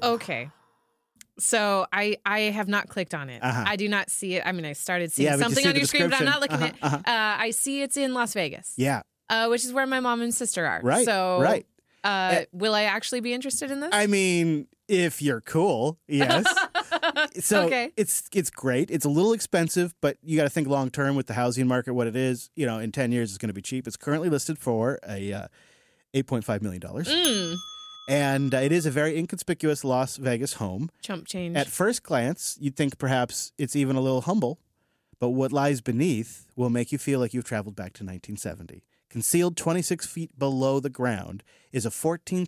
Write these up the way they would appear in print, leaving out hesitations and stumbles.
Okay. So I have not clicked on it. I do not see it. I mean, I started seeing something on your screen, but I'm not looking at it. I see it's in Las Vegas. Yeah. Which is where my mom and sister are. Right. So, right. Will I actually be interested in this? I mean, if you're cool, yes. So okay. It's great. It's a little expensive, but you got to think long term with the housing market, what it is. You know, in 10 years, it's going to be cheap. It's currently listed for a $8.5 million. And it is a very inconspicuous Las Vegas home. Chump change. At first glance, you'd think perhaps it's even a little humble, but what lies beneath will make you feel like you've traveled back to 1970. Concealed 26 feet below the ground is a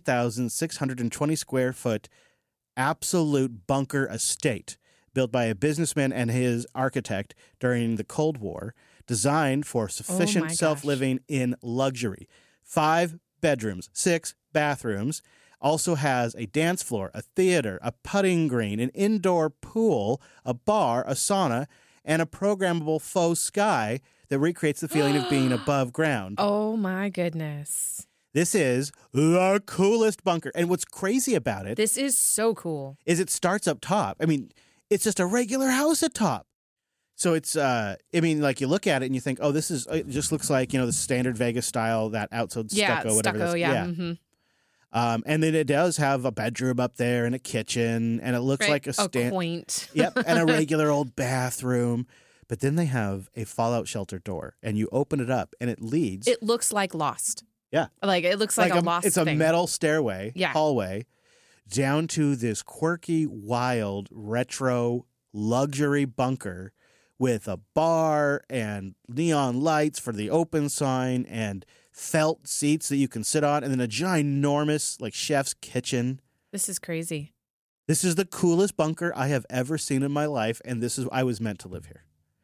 14,620 square foot absolute bunker estate built by a businessman and his architect during the Cold War, designed for sufficient self-living in luxury. 5 bedrooms, 6 bathrooms. Also has a dance floor, a theater, a putting green, an indoor pool, a bar, a sauna, and a programmable faux sky that recreates the feeling of being above ground. Oh, my goodness. This is the coolest bunker. And what's crazy about it... This is so cool. ...is it starts up top. I mean, it's just a regular house at top. So it's, I mean, like you look at it and you think, oh, it just looks like, the standard Vegas style, that outside stucco, whatever. Stucco, yeah. Mm-hmm. And then it does have a bedroom up there and a kitchen, and it looks like a quaint. Yep, and a regular old bathroom. But then they have a fallout shelter door, and you open it up, and it leads. It looks like Lost. Yeah, like it looks like a Lost. It's thing. A metal stairway, hallway, down to this quirky, wild, retro, luxury bunker with a bar and neon lights for the open sign and felt seats that you can sit on, and then a ginormous, chef's kitchen. This is crazy. This is the coolest bunker I have ever seen in my life, and I was meant to live here.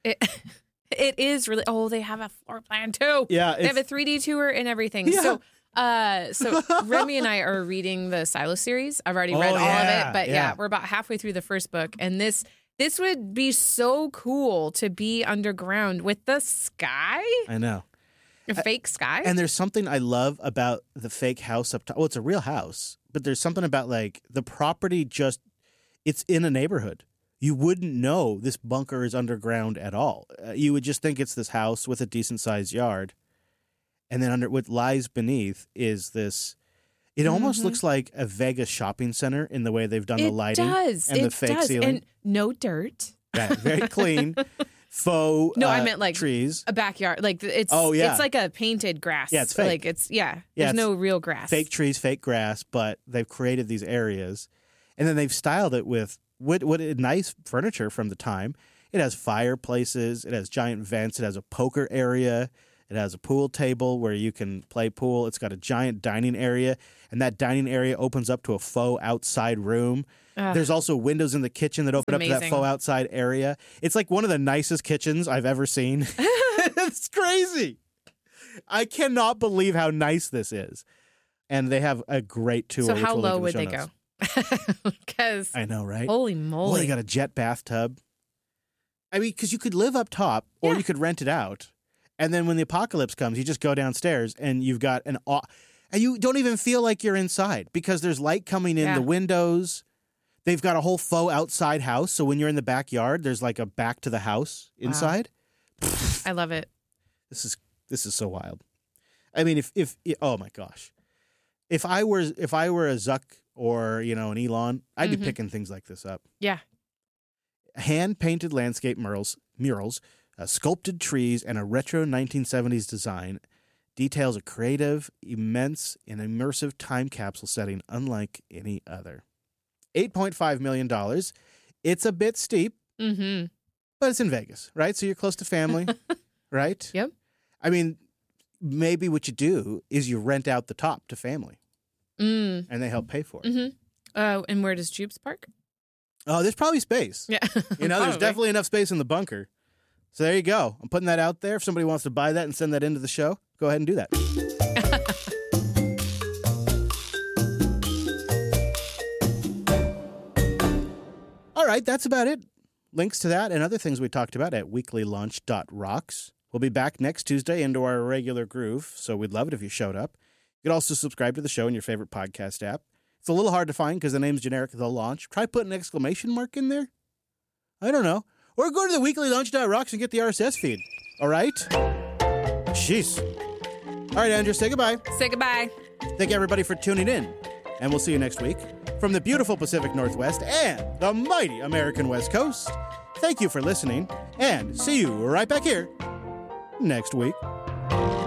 It is really. Oh, they have a floor plan too. Yeah, they have a 3D tour and everything. Yeah. So Remy and I are reading the Silo series. I've already read all of it, but we're about halfway through the first book, and this would be so cool to be underground with the sky. I know. A fake sky? And there's something I love about the fake house up top. Well, it's a real house, but there's something about the property it's in a neighborhood. You wouldn't know this bunker is underground at all. You would just think it's this house with a decent sized yard. And then what lies beneath is this. It almost looks like a Vegas shopping center in the way they've done the lighting. And the fake ceiling. And no dirt. Yeah, very clean. Faux I meant trees. A backyard. It's like a painted grass. Yeah, it's fake. There's no real grass. Fake trees, fake grass, but they've created these areas. And then they've styled it with what nice furniture from the time. It has fireplaces, it has giant vents, it has a poker area, it has a pool table where you can play pool. It's got a giant dining area, and that dining area opens up to a faux outside room. There's also windows in the kitchen that open up to that faux outside area. It's like one of the nicest kitchens I've ever seen. It's crazy. I cannot believe how nice this is. And they have a great tour. So how low would they go? Because I know, right? Holy moly. Well, they got a jet bathtub. I mean, because you could live up top or you could rent it out. And then when the apocalypse comes, you just go downstairs and you've got and you don't even feel like you're inside because there's light coming in the windows. They've got a whole faux outside house. So when you're in the backyard, there's like a back to the house inside. Wow. I love it. This is so wild. I mean, if oh my gosh. If I were a Zuck or, an Elon, I'd be picking things like this up. Yeah. Hand-painted landscape murals, sculpted trees, and a retro 1970s design details a creative, immense, and immersive time capsule setting unlike any other. $8.5 million. It's a bit steep, but it's in Vegas, right? So you're close to family, right? Yep. I mean, maybe what you do is you rent out the top to family, and they help pay for it. And where does Jupes park? Oh, there's probably space. Yeah. There's definitely enough space in the bunker. So there you go. I'm putting that out there. If somebody wants to buy that and send that into the show, go ahead and do that. All right, that's about it. Links to that and other things we talked about at weeklylaunch.rocks. We'll be back next Tuesday into our regular groove, so we'd love it if you showed up. You could also subscribe to the show in your favorite podcast app. It's a little hard to find because the name's generic, The Launch. Try putting an exclamation mark in there. I don't know. Or go to the weeklylaunch.rocks and get the RSS feed. All right? Jeez. All right, Andrew, say goodbye. Say goodbye. Thank everybody for tuning in. And we'll see you next week. From the beautiful Pacific Northwest and the mighty American West Coast, thank you for listening. And see you right back here next week.